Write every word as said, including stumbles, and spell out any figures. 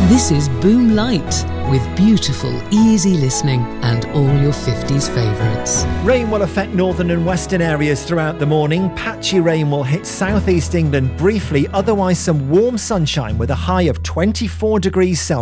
This is Boom Light, with beautiful, easy listening and all your fifties favourites. Rain will affect northern and western areas throughout the morning. Patchy rain will hit southeast England briefly, otherwise some warm sunshine with a high of twenty-four degrees Celsius.